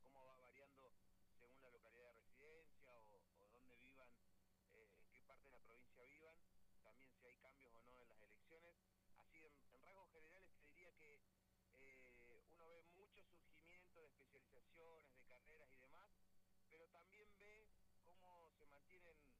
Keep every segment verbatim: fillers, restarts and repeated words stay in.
cómo va variando según la localidad de residencia o, o dónde vivan, eh, en qué parte de la provincia vivan, también si hay cambios o no en las elecciones. Así, en, en rasgos generales te diría que eh, uno ve mucho surgimiento de especializaciones, de carreras y demás, pero también ve cómo se mantienen,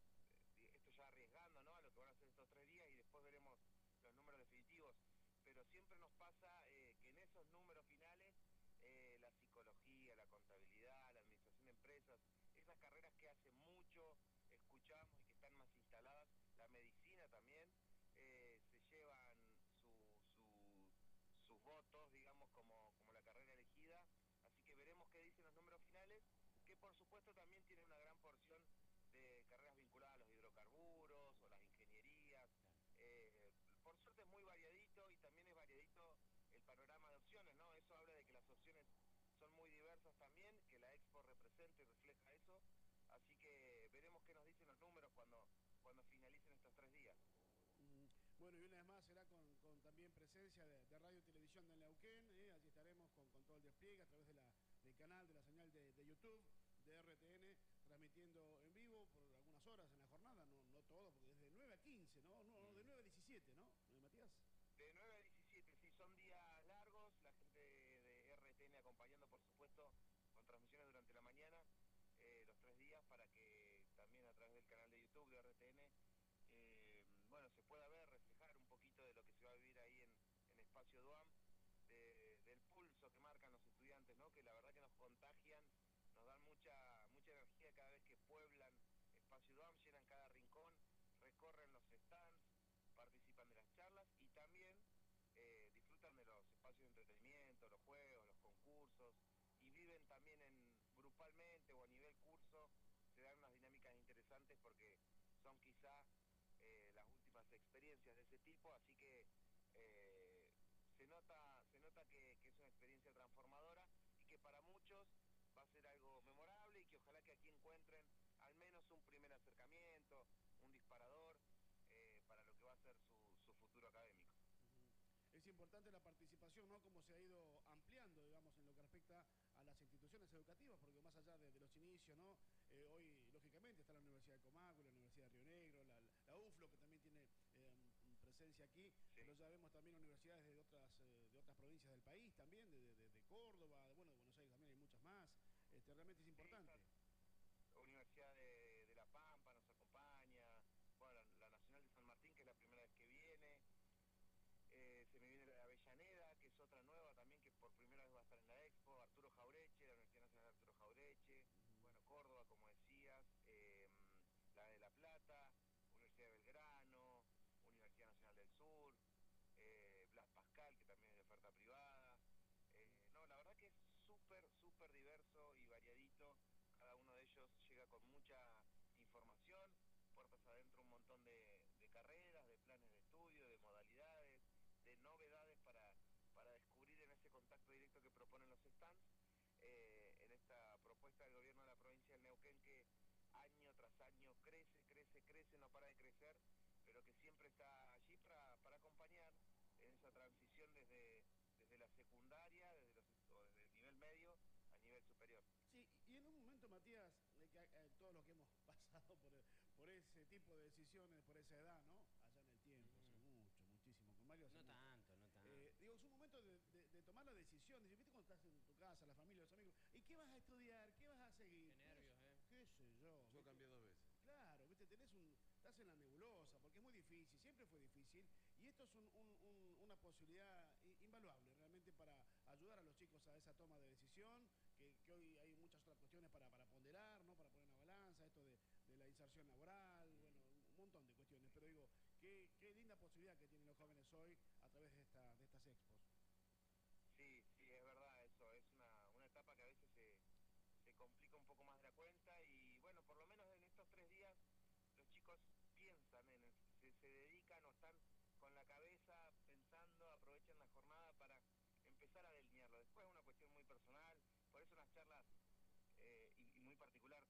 eh, esto ya arriesgando, ¿no?, a lo que van a hacer estos tres días y después veremos los números definitivos, pero siempre nos pasa eh, que en esos números finales eh, la psicología, la contabilidad, la administración de empresas, esas carreras que hace mucho escuchamos y que están más instaladas, la medicina también, eh, se llevan su, su, sus votos, digamos, como, como la carrera elegida, así que veremos qué dicen los números finales, que por supuesto también tiene una gran porción de carreras vinculadas a los hidrocarburos o las ingenierías. Eh, por suerte es muy variadito y también es variadito el panorama de opciones, ¿no? Eso habla de que las opciones son muy diversas también, que la Expo representa y refleja eso, así que veremos qué nos dicen los números cuando, cuando finalicen estos tres días. Mm, Bueno, y una vez más será con, con también presencia de, de Radio y Televisión de Neuquén, ¿eh? Allí estaremos con, con todo el despliegue a través de la, del canal, de la señal de, de YouTube, de R T N, transmitiendo en vivo por algunas horas en la jornada, no, no todo, porque desde nueve a quince, ¿no? No, de Mm. nueve a diecisiete, ¿no? ¿Eh, Matías? De nueve a diecisiete, sí, son días largos, la gente de R T N acompañando, por supuesto, con transmisiones durante la mañana, eh, los tres días, para que también a través del canal de YouTube de R T N, eh, bueno, se pueda ver, reflejar un poquito de lo que se va a vivir ahí en, en Espacio Duam, de, del pulso que marcan los estudiantes, ¿no?, que la verdad que nos contagian, nos dan mucha, mucha energía cada vez que pueblan Espacio Duam, llenan cada rincón, recorren los stands, participan de las charlas y también eh, disfrutan de los espacios de entretenimiento, los juegos, los concursos, y viven también en grupalmente o a nivel curso, se dan unas dinámicas interesantes porque son quizá eh, las últimas experiencias de ese tipo, así que eh, se nota, se nota que, que es una experiencia transformadora y que para muchos va a ser algo memorable y que ojalá que aquí encuentren al menos un primer acercamiento, un disparador, eh, para lo que va a ser su, su futuro académico. Ujú. Es importante la participación, ¿no? Cómo se ha ido ampliando, digamos, en lo que respecta a las instituciones educativas, porque más allá de, de los inicios, ¿no? Eh, hoy, lógicamente, está la Universidad de Comahue, la Universidad de Río Negro, la, la U F L O, que también tiene eh, presencia aquí, Sí, pero ya vemos también universidades de otras, eh, de otras provincias del país también, de, de, de Córdoba, de, bueno, de Buenos Aires también hay muchas más. Este, realmente es sí, está importante. la Universidad de, de La Pampa nos acompaña, bueno, la, la Nacional de San Martín, que es la primera vez que viene, eh, se me viene la de Avellaneda, que es otra nueva también, que por primera vez va a estar en la Expo, Arturo Jaureche, la Universidad Nacional de Arturo Jaureche, Ujú. bueno, Córdoba, como decías, eh, la de La Plata, Universidad de Belgrano, Universidad Nacional del Sur, eh, Blas Pascal, que también es de oferta privada. Eh, no, la verdad que es súper, súper diverso y variadito. Cada uno de ellos llega con mucha información, puertas adentro un montón de, de carreras, de planes de estudio, de modalidades, de novedades para, para descubrir en ese contacto directo que proponen los stands, eh, en esta propuesta del gobierno de la provincia del Neuquén que año tras año crece, crece, crece, no para de crecer, pero que siempre está allí para, para acompañar en esa transición desde, desde la secundaria, desde, los, o desde el nivel medio a nivel superior. Sí, y en un momento, Matías, eh, que, eh, todos los que hemos pasado por, por ese tipo de decisiones, por esa edad, ¿no? Allá en el tiempo, hace Ujú. mucho, muchísimo, con Mario hace No mucho. tanto, no Eh, tanto. digo, es un momento de, de- de tomar la decisión, de, ¿viste cuando estás en tu casa, la familia, los amigos? ¿Y qué vas a estudiar? ¿Qué vas a Qué seguir? ¿Qué, nervios, ¿eh? qué sé yo? Yo ¿Viste? cambié dos veces. Claro, viste, tenés un, estás en la nebulosa, porque es muy difícil, siempre fue difícil, y esto es un- un- un- una posibilidad i- invaluable realmente para ayudar a los chicos a esa toma de decisión, que, que hoy hay muchas otras cuestiones para, para ponderar, ¿no? Para poner en la balanza, esto de, de la inserción laboral, bueno, Mm. un montón de cuestiones, pero digo, qué, qué linda posibilidad que tienen los jóvenes hoy a través de, esta, de estas expos. Sí, sí, es verdad eso, es una, una etapa que a veces se, se complica un poco más de la cuenta y bueno, por lo menos en estos tres días los chicos piensan, en el- se, se dedican o están con la cabeza